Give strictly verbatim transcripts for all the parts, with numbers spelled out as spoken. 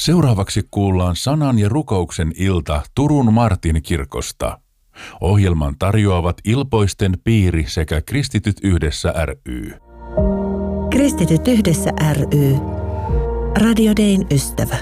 Seuraavaksi kuullaan sanan ja rukouksen ilta Turun Martin kirkosta. Ohjelman tarjoavat Ilpoisten piiri sekä Kristityt yhdessä ry. Kristityt yhdessä ry. Radio Dayn ystävä.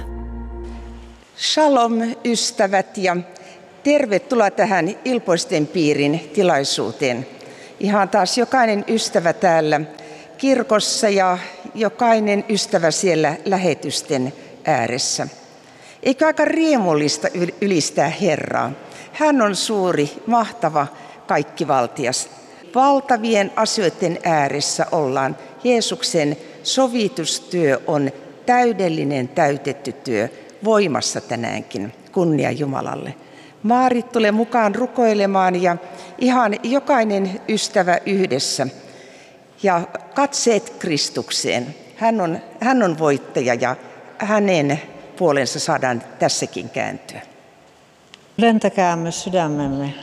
Shalom ystävät ja tervetuloa tähän Ilpoisten piirin tilaisuuteen. Ihan taas jokainen ystävä täällä kirkossa ja jokainen ystävä siellä lähetysten ääressä. Eikö aika riemullista ylistää Herraa? Hän on suuri, mahtava, kaikkivaltias. Valtavien asioiden ääressä ollaan. Jeesuksen sovitustyö on täydellinen, täytetty työ voimassa tänäänkin. Kunnia Jumalalle. Maarit tulee mukaan rukoilemaan ja ihan jokainen ystävä yhdessä. Ja katseet Kristukseen. Hän on, hän on voittaja ja hänen puolensa saadaan tässäkin kääntyä. Lentäkäämme sydämemme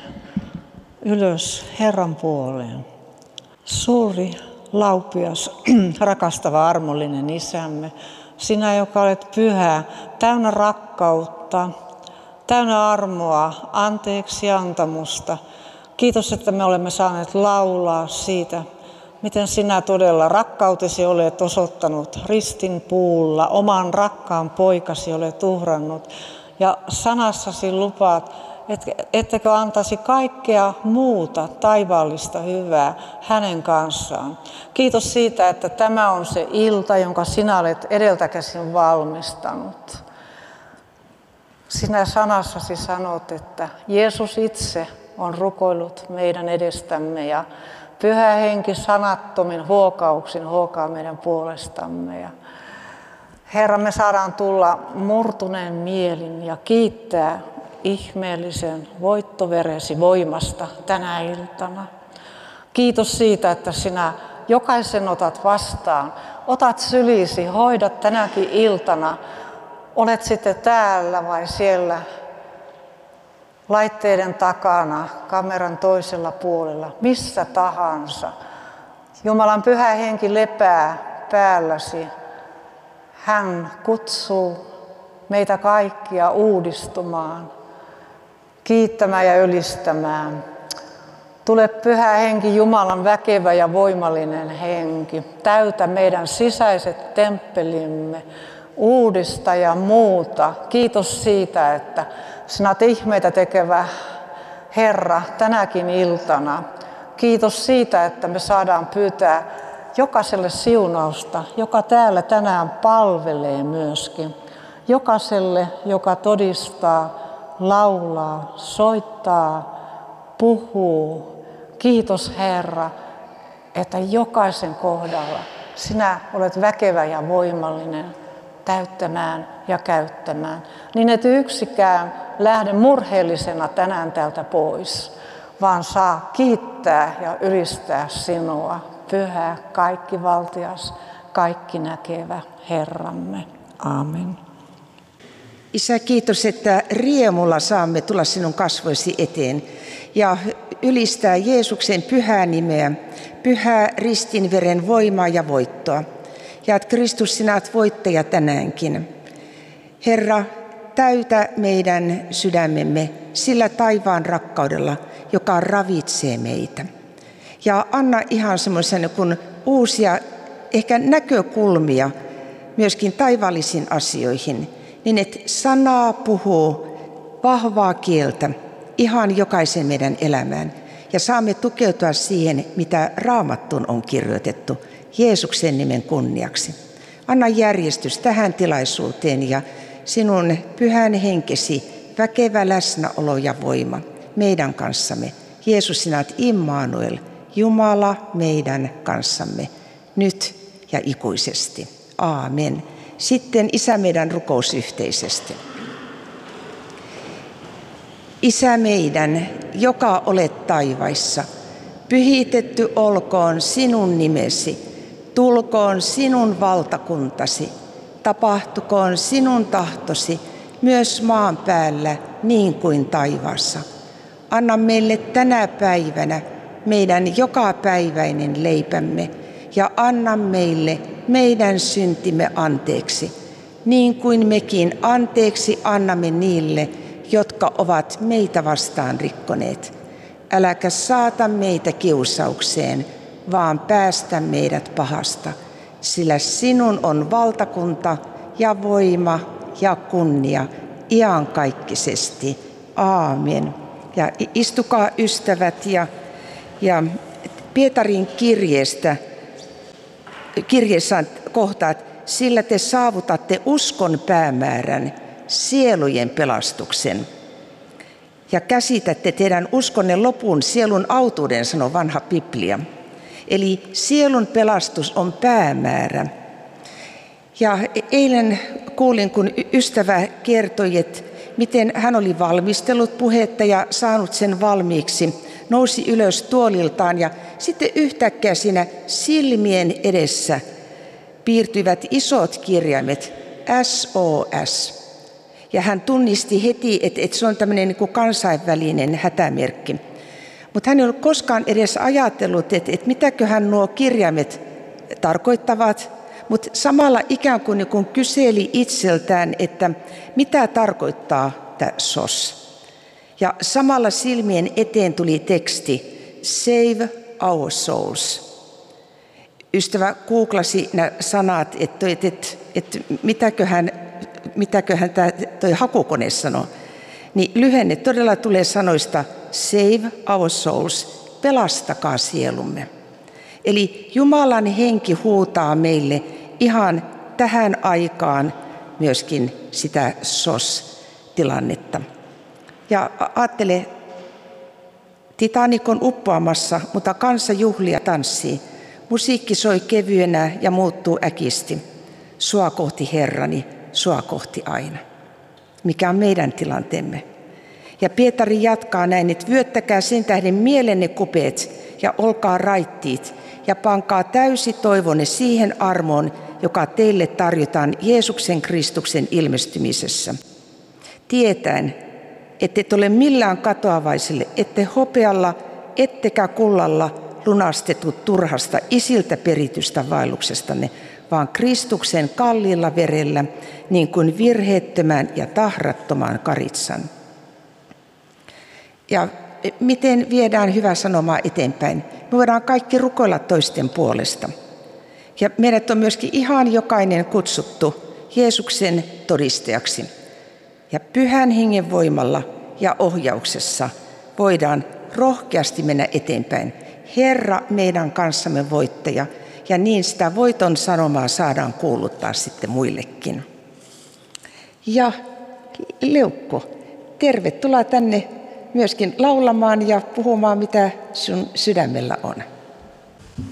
ylös Herran puoleen. Suuri, laupias, rakastava, armollinen Isämme, sinä, joka olet pyhä, täynnä rakkautta, täynnä armoa, anteeksi antamusta. Kiitos, että me olemme saaneet laulaa siitä, miten sinä todella rakkautesi olet osoittanut ristin puulla, oman rakkaan poikasi olet uhrannut. Ja sanassasi lupaat, ettekö antaisi kaikkea muuta taivaallista hyvää hänen kanssaan. Kiitos siitä, että tämä on se ilta, jonka sinä olet edeltäkäsin valmistanut. Sinä sanassasi sanot, että Jeesus itse on rukoillut meidän edestämme ja Pyhä Henki sanattomin huokauksin huokaa meidän puolestamme. Ja Herra, me saadaan tulla murtuneen mielin ja kiittää ihmeellisen voittoveresi voimasta tänä iltana. Kiitos siitä, että sinä jokaisen otat vastaan. Otat sylisi, hoidat tänäkin iltana. Olet sitten täällä vai siellä laitteiden takana, kameran toisella puolella, missä tahansa. Jumalan Pyhä Henki lepää päälläsi. Hän kutsuu meitä kaikkia uudistumaan, kiittämään ja ylistämään. Tule Pyhä Henki, Jumalan väkevä ja voimallinen henki. Täytä meidän sisäiset temppelimme, uudista ja muuta. Kiitos siitä, että sinä olet ihmeitä tekevä Herra tänäkin iltana. Kiitos siitä, että me saadaan pyytää jokaiselle siunausta, joka täällä tänään palvelee myöskin. Jokaiselle, joka todistaa, laulaa, soittaa, puhuu. Kiitos Herra, että jokaisen kohdalla sinä olet väkevä ja voimallinen täyttämään ja käyttämään. Niin et yksikään lähde murheellisena tänään täältä pois, vaan saa kiittää ja ylistää sinua. Pyhä, kaikkivaltias, kaikki näkevä Herramme. Aamen. Isä, kiitos, että riemulla saamme tulla sinun kasvoisi eteen ja ylistää Jeesuksen pyhää nimeä, pyhää ristinveren voimaa ja voittoa. Ja että Kristus, sinä olet voittaja tänäänkin. Herra, täytä meidän sydämemme sillä taivaan rakkaudella, joka ravitsee meitä. Ja anna ihan semmoisen kun uusia ehkä näkökulmia myöskin taivaallisiin asioihin, niin että sanaa puhuu vahvaa kieltä ihan jokaisen meidän elämään. Ja saamme tukeutua siihen, mitä Raamattuun on kirjoitettu Jeesuksen nimen kunniaksi. Anna järjestys tähän tilaisuuteen ja sinun pyhän henkesi väkevä läsnäolo ja voima meidän kanssamme. Jeesus, sinä olet Immanuel, Jumala meidän kanssamme, nyt ja ikuisesti. Aamen. Sitten Isä meidän rukous yhteisesti. Isä meidän, joka olet taivaissa, pyhitetty olkoon sinun nimesi, tulkoon sinun valtakuntasi, tapahtukoon sinun tahtosi myös maan päällä niin kuin taivaassa. Anna meille tänä päivänä meidän jokapäiväinen leipämme ja anna meille meidän syntimme anteeksi, niin kuin mekin anteeksi annamme niille, jotka ovat meitä vastaan rikkoneet. Äläkä saata meitä kiusaukseen, vaan päästä meidät pahasta, sillä sinun on valtakunta ja voima ja kunnia iankaikkisesti. Aamen. Ja istukaa ystävät ja, ja Pietarin kirjeestä, kirjeessä on kohtaat, sillä te saavutatte uskon päämäärän, sielujen pelastuksen. Ja käsitätte teidän uskonne lopun sielun autuuden, sanoo vanha Biblia. Eli sielun pelastus on päämäärä. Ja eilen kuulin, kun ystävä kertoi, että miten hän oli valmistellut puhetta ja saanut sen valmiiksi. Nousi ylös tuoliltaan ja sitten yhtäkkiä siinä silmien edessä piirtyivät isot kirjaimet S O S. Ja hän tunnisti heti, että, että se on tämmöinen niin kuin kansainvälinen hätämerkki. Mutta hän ei ollut koskaan edes ajatellut, että, että mitäköhän nuo kirjaimet tarkoittavat. Mutta samalla ikään kuin, niin kuin kyseli itseltään, että mitä tarkoittaa tämä S O S. Ja samalla silmien eteen tuli teksti Save our souls. Ystävä googlasi nämä sanat, että, että, että, että mitäköhän, mitäköhän tämä toi hakukone sanoo. Niin lyhenne todella tulee sanoista Save our souls, pelastakaa sielumme. Eli Jumalan henki huutaa meille ihan tähän aikaan myöskin sitä S O S-tilannetta. Ja ajattele, Titanic on uppoamassa, mutta kansa juhlia tanssii. Musiikki soi kevyenä ja muuttuu äkisti. Sua kohti Herrani, sua kohti aina. Mikä on meidän tilanteemme? Ja Pietari jatkaa näin, että vyöttäkää sen tähden mielenne kupeet ja olkaa raittiit ja pankaa täysi toivonne siihen armoon, joka teille tarjotaan Jeesuksen Kristuksen ilmestymisessä. Tietäen, ette ole millään katoavaisille, ette hopealla, ettekä kullalla lunastetut turhasta isiltä peritystä vaelluksestanne, vaan Kristuksen kalliilla verellä, niin kuin virheettömän ja tahrattoman karitsan. Ja miten viedään hyvää sanomaa eteenpäin? Me voidaan kaikki rukoilla toisten puolesta. Ja meidät on myöskin ihan jokainen kutsuttu Jeesuksen todistajaksi. Ja Pyhän Hengen voimalla ja ohjauksessa voidaan rohkeasti mennä eteenpäin. Herra meidän kanssamme voittaja, ja niin sitä voiton sanomaa saadaan kuuluttaa sitten muillekin. Ja Leukko, tervetuloa tänne myöskin laulamaan ja puhumaan, mitä sun sydämellä on.